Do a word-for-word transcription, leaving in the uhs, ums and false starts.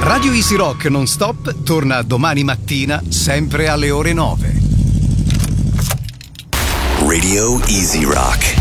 Radio Easy Rock Non Stop torna domani mattina sempre alle ore nove. Radio Easy Rock.